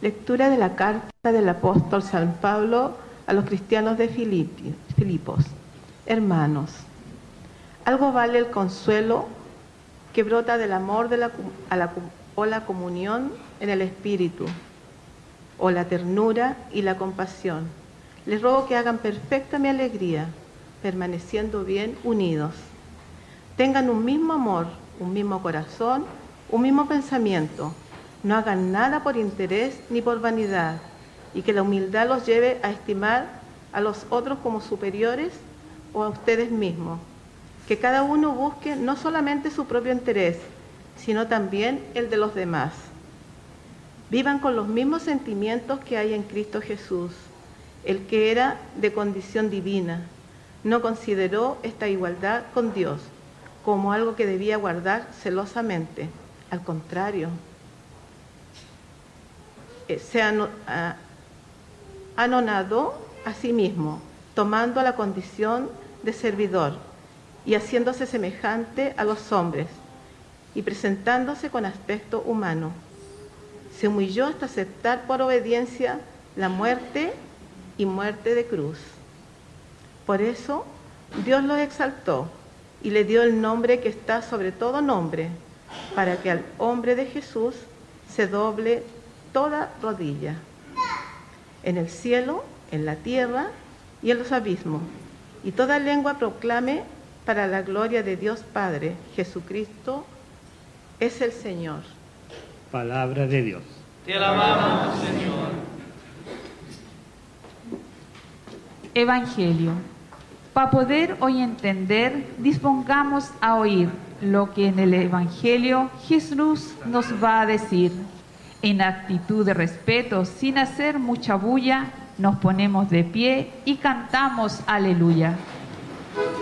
Lectura de la carta del apóstol San Pablo a los cristianos de Filipos. Hermanos, algo vale el consuelo que brota del amor o la comunión en el Espíritu, o la ternura y la compasión. Les ruego que hagan perfecta mi alegría, permaneciendo bien unidos. Tengan un mismo amor, un mismo corazón, un mismo pensamiento. No hagan nada por interés ni por vanidad, y que la humildad los lleve a estimar a los otros como superiores o a ustedes mismos. Que cada uno busque no solamente su propio interés, sino también el de los demás. Vivan con los mismos sentimientos que hay en Cristo Jesús, el que era de condición divina. No consideró esta igualdad con Dios como algo que debía guardar celosamente. Al contrario, se anonadó a sí mismo, tomando la condición de servidor y haciéndose semejante a los hombres y presentándose con aspecto humano. Se humilló hasta aceptar por obediencia la muerte y muerte de cruz. Por eso Dios lo exaltó y le dio el nombre que está sobre todo nombre, para que al nombre de Jesús se doble toda rodilla, en el cielo, en la tierra y en los abismos, y toda lengua proclame para la gloria de Dios Padre, Jesucristo es el Señor. Palabra de Dios. Te alabamos, Señor. Evangelio. Para poder hoy entender, dispongamos a oír lo que en el Evangelio Jesús nos va a decir. En actitud de respeto, sin hacer mucha bulla, nos ponemos de pie y cantamos aleluya.